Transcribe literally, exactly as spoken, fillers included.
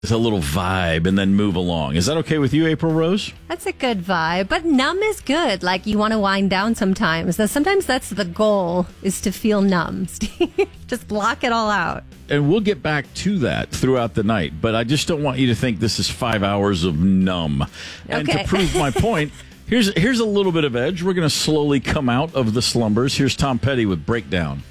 a little vibe and then move along. Is that okay with you, April Rose? That's a good vibe. But numb is good. Like, you want to wind down sometimes. Sometimes that's the goal, is to feel numb. Just block it all out. And we'll get back to that throughout the night. But I just don't want you to think this is five hours of numb. And Okay. to prove my point, here's, here's a little bit of edge. We're going to slowly come out of the slumbers. Here's Tom Petty with Breakdown.